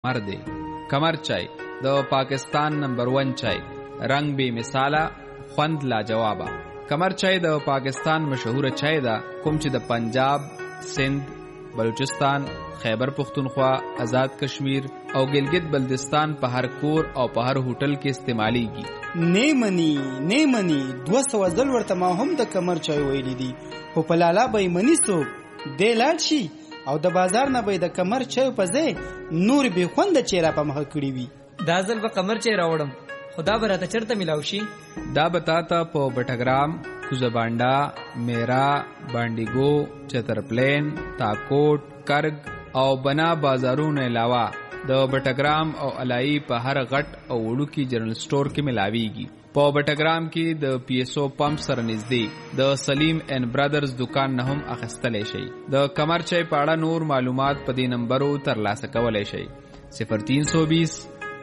مرده. کمر چای د پاکستان نمبر 1 چای، رنگ بے مثاله، خوند لاجوابه. کمر چای د پاکستان مشهور چای ده، کوم چې د پنجاب، سند، بلوچستان، خیبر پختونخوا، آزاد کشمیر او گلگت بلدستان په هر کور او په هر هوټل کې استعمالیږي. نه منی 200 ځل ورته ما هم د کمر چای ویلی دي، خو په لالا به منی سو دی لاړ شي او د بازار نه به د کمر چای په ځای نور به خوند چیرې په مخ کړی وي. دا ځل به کمر چای راوړم، خدا به راته چرته ملاو شي. دا بتاته په بټګرام، کوزبانډا، میرا، بانډیګو، چترپلین، تاکوټ، کرگ او بنا بازارونو علاوه د بټګرام او علای په هر غټ او وړوکی جنرال سٹور کې ملاويږي. په بټګرام کې د پی ایس او پمپ سره نږدې د سلیم اینڈ برادرز دکان نه هم اخیستلی شي. د کمر چای په اړه نور معلومات په دې نمبرو ترلاسه کولی شئ: 0320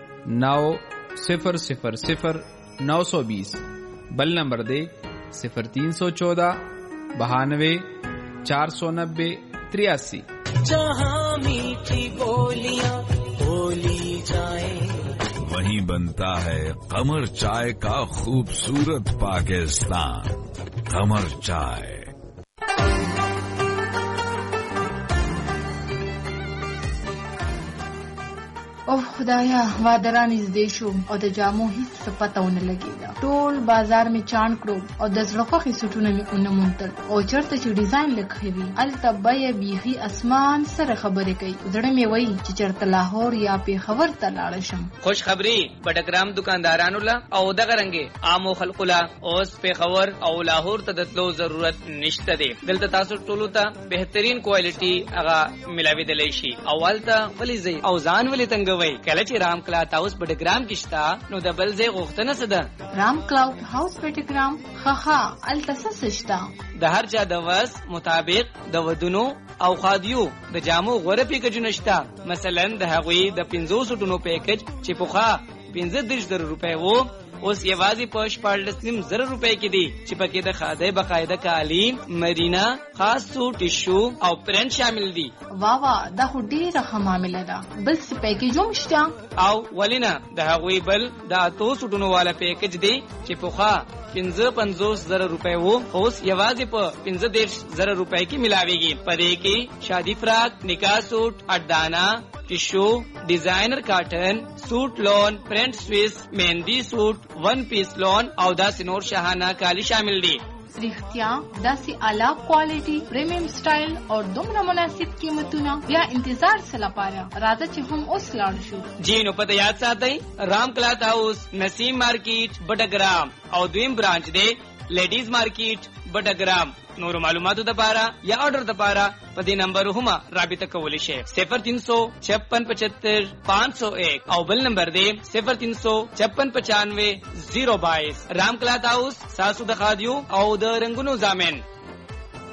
900 920. بل نمبر دی 0314 92 490 83. जहाँ मीठी बोलियां बोली जाए वहीं बनता है कमर चाय का खूबसूरत पाकिस्तान. कमर चाय. او خدایا وادران نږدې شو او د جامو هیڅ پته ونه لګېده. ټول بازار می چاڼ کړو او د زړه خوښې سوټونه مې ونه موندل او چېرته چې ډیزاین لږ وي هلته بیه بیخي اسمان سره خبرې کوي. زړه مې وایي چې چېرته لاهور یا پېښور ته لاړه شم. خوشخبری بټګرام دکاندارانو له او دغه رنګې عامو خلکو له اوس پېښور او لاهور ته د تلو ضرورت نشته دی. دلته تاسو ټولو ته بهترین کوالټي هغه ملاوېدلی شي. او هلته ولې ځئ او ځان ولې تنګوئ؟ کله چې رام کلاوډ هاوس بټګرام کې شته نو د بل ځای غوښتنه څه ده؟ رام کلاوډ هاوس بټګرام خخا هلته څه شته؟ د هر چا د وس مطابق د ودونو او خادیو د جامو غوره پیکجونه شته. مثلا د هغوی د 500 سوټونو پیکج چې پخوا 15,000 روپۍ وو اوس یوازې په 14,000 روپۍ کې دي چې پکې د خادای باقاعده کالي، مرینا، خاص سوټ، ټیشو او پرنټ شامل دي. واوا دا خو ډیره ښه معامله ده. بل څه پیکج هم شته؟ او ولینه د هغوی بل د 8 سوټونو والا پیکج دی چې پخوا 55,000 روپۍ وو اوس یوازې په 15,000 روپۍ کې ملاويږي. پدې کې شادي فراق، نکاح سوټ، اډانا، ټیشو، ډیزاینر کاټن، سوټ لون، پرنٹ سویس، مهندی سوټ، ون پیس لون او داسې نور شاهانه کالی شامل دي. رښتیا داسې اعلی کوالټي، پریمیم سټایل او دومره مناسب قیمتونه، بیا انتظار څه لپاره؟ راځه چې هم اوس لاړ شو. جی نو پته یاد ساتئ، رام کلاوډ هاوس، نسیم مارکیټ، بټګرام او دویم برانچ دی لیډیز مارکیټ بټګرام. نور معلوماتو د پاره یا آرډر د پاره په دې نمبر هم رابطه کولی شئ: 0356 501 او بل نمبر دی 0356 95 022. رام کلاوډ هاوس ساسو د خادیو او د رنگونو ضامن.